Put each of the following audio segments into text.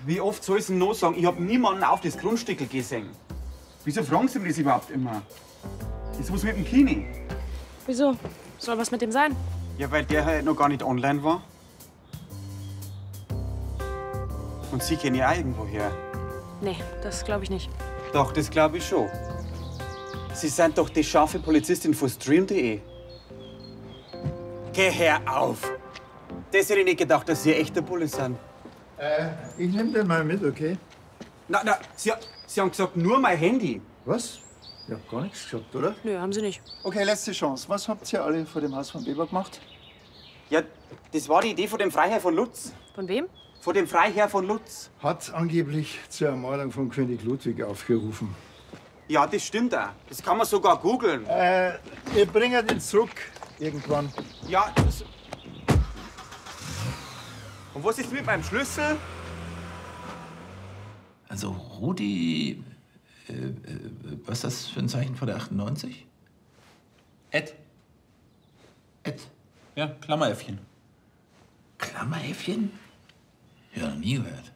Wie oft soll ich denn noch sagen? Ich hab niemanden auf das Grundstück gesehen. Wieso fragen Sie mich das überhaupt immer? Ist was mit dem Kini? Wieso? Soll was mit dem sein? Ja, weil der halt noch gar nicht online war. Und Sie kennen ja auch irgendwoher. Nee, das glaube ich nicht. Doch, das glaube ich schon. Sie sind doch die scharfe Polizistin von Stream.de. Geh hör auf! Das hätte ich nicht gedacht, dass Sie ein echter Bulle sind. Ich nehme den mal mit, okay? Na, Sie haben gesagt, nur mein Handy. Was? Ich hab gar nichts gesagt, oder? Nö, haben sie nicht. Okay, letzte Chance. Was habt ihr alle vor dem Haus von Weber gemacht? Ja, das war die Idee von dem Freiherr von Lutz. Von wem? Von dem Freiherr von Lutz. Hat angeblich zur Ermordung von König Ludwig aufgerufen. Ja, das stimmt auch. Das kann man sogar googeln. Wir bringen ihn zurück irgendwann. Ja, und was ist mit meinem Schlüssel? Also Rudi, was ist das für ein Zeichen vor der 98? Ed. Ed. Ja, Klammeräffchen. Klammeräffchen? Ja, noch nie gehört.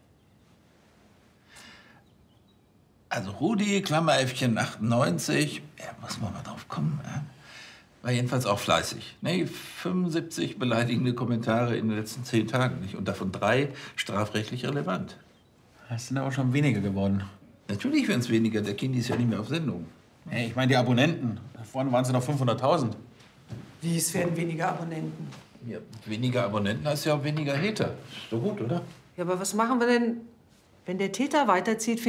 Also Rudi, Klammeräffchen 98, ja, muss man mal drauf kommen. War jedenfalls auch fleißig. Ne, 75 beleidigende Kommentare in den letzten 10 Tagen. Nicht? Und davon 3 strafrechtlich relevant. Das sind aber schon weniger geworden. Natürlich werden es weniger, der Kindi ist ja nicht mehr auf Sendung. Hey, ich meine die Abonnenten. Vorhin waren es noch 500.000. Wie, es werden weniger Abonnenten? Ja, weniger Abonnenten heißt ja auch weniger Hater. Ist doch gut, oder? Ja, aber was machen wir denn, wenn der Täter weiterzieht?